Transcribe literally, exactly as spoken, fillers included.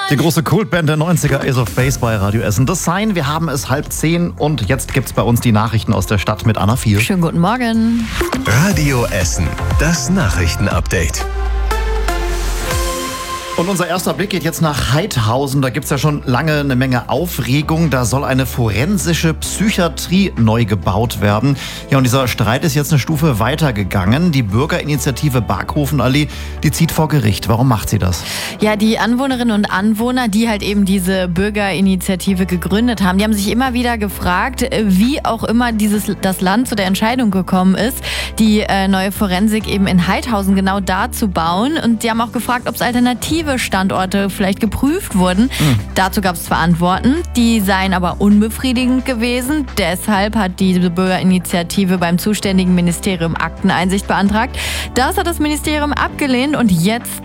Die große Kultband der neunziger, Ace of Base bei Radio Essen. Das Sign, wir haben es halb zehn und jetzt gibt's bei uns die Nachrichten aus der Stadt mit Anna Vier. Schönen guten Morgen. Radio Essen, das Nachrichtenupdate. Und unser erster Blick geht jetzt nach Haidhausen. Da gibt es ja schon lange eine Menge Aufregung. Da soll eine forensische Psychiatrie neu gebaut werden. Ja, und dieser Streit ist jetzt eine Stufe weitergegangen. Die Bürgerinitiative Barkhofenallee, die zieht vor Gericht. Warum macht sie das? Ja, die Anwohnerinnen und Anwohner, die halt eben diese Bürgerinitiative gegründet haben, die haben sich immer wieder gefragt, wie auch immer dieses, das Land zu der Entscheidung gekommen ist, die äh, neue Forensik eben in Haidhausen genau da zu bauen. Und die haben auch gefragt, ob es alternative Standorte vielleicht geprüft wurden. Mhm. Dazu gab es zwar Antworten, die seien aber unbefriedigend gewesen. Deshalb hat diese Bürgerinitiative beim zuständigen Ministerium Akteneinsicht beantragt. Das hat das Ministerium abgelehnt und jetzt